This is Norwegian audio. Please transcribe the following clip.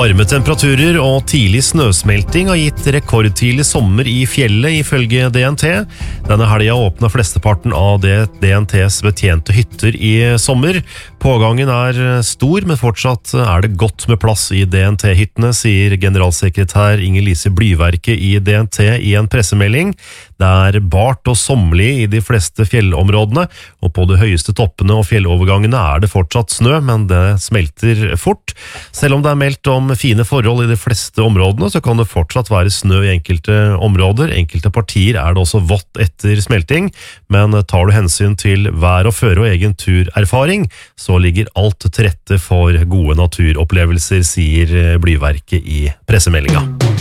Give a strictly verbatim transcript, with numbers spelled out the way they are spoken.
Varme temperaturer og tidlig snøsmelting har gitt rekordtidlig sommer i fjellet ifølge D N T. Denne helga åpna flesteparten av det D N T's betjente hytter i sommer. Pågangen er stor, men fortsatt er det godt med plass i D N T-hyttene, sier generalsekretær Inger-Lise Blyverke i D N T i en pressemelding. Det er bart og sommerlig i de fleste fjellområdene, og på de høyeste toppene og fjellovergangene er det fortsatt snø, men det smelter fort. Selv om det er meldt om fine forhold i de fleste områdene, så kan det fortsatt være snø i enkelte områder. Enkelte partier er det også vått etter smelting, men tar du hensyn til vær og føre og egen turerfaring, så ligger alt til rette for gode naturopplevelser, sier Blyverke i pressemeldinga.